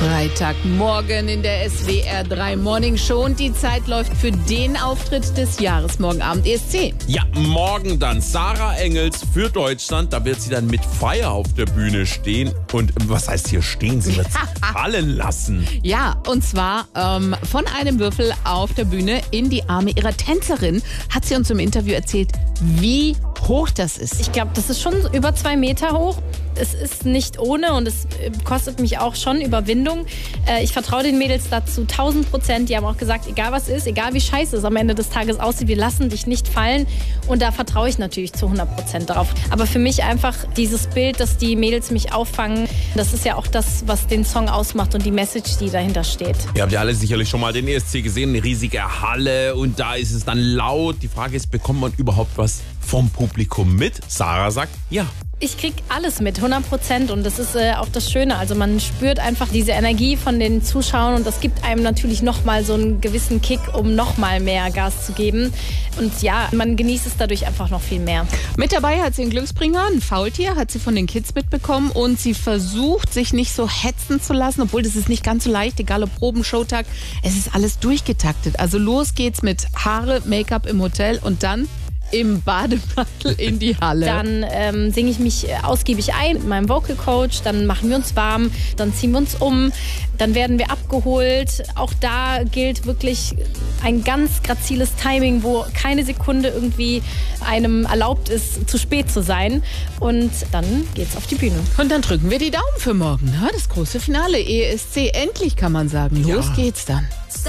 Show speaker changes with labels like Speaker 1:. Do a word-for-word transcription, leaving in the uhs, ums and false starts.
Speaker 1: Freitagmorgen in der S W R drei Morning Show und die Zeit läuft für den Auftritt des Jahres. Morgen Abend E S C.
Speaker 2: Ja, morgen dann Sarah Engels für Deutschland. Da wird sie dann mit Feier auf der Bühne stehen. Und was heißt hier stehen? Sie wird fallen lassen.
Speaker 1: Ja, und zwar ähm, von einem Würfel auf der Bühne in die Arme ihrer Tänzerin. Hat sie uns im Interview erzählt, wie hoch das ist.
Speaker 3: Ich glaube, das ist schon über zwei Meter hoch. Es ist nicht ohne und es kostet mich auch schon Überwindung. Ich vertraue den Mädels dazu tausend Prozent. Die haben auch gesagt, egal was ist, egal wie scheiße es am Ende des Tages aussieht, wir lassen dich nicht fallen. Und da vertraue ich natürlich zu hundert Prozent darauf. Aber für mich einfach dieses Bild, dass die Mädels mich auffangen, das ist ja auch das, was den Song ausmacht und die Message, die dahinter steht.
Speaker 2: Ihr habt ja alle sicherlich schon mal den E S C gesehen, eine riesige Halle und da ist es dann laut. Die Frage ist, bekommt man überhaupt was vom Publikum mit? Sarah sagt, ja.
Speaker 3: Ich krieg alles mit, hundert Prozent. Und das ist äh, auch das Schöne. Also man spürt einfach diese Energie von den Zuschauern und das gibt einem natürlich nochmal so einen gewissen Kick, um nochmal mehr Gas zu geben. Und ja, man genießt es dadurch einfach noch viel mehr.
Speaker 1: Mit dabei hat sie einen Glücksbringer, ein Faultier, hat sie von den Kids mitbekommen und sie versucht, sich nicht so hetzen zu lassen, obwohl das ist nicht ganz so leicht, egal ob Proben, Showtag, es ist alles durchgetaktet. Also los geht's mit Haare, Make-up im Hotel und dann im Bademantel in die Halle.
Speaker 3: Dann ähm, singe ich mich ausgiebig ein mit meinem Vocal Coach, dann machen wir uns warm, dann ziehen wir uns um, dann werden wir abgeholt. Auch da gilt wirklich ein ganz graziles Timing, wo keine Sekunde irgendwie einem erlaubt ist, zu spät zu sein. Und dann geht's auf die Bühne.
Speaker 1: Und dann drücken wir die Daumen für morgen. Ne? Das große Finale, E S C, endlich kann man sagen. Los
Speaker 2: Ja.
Speaker 1: geht's dann.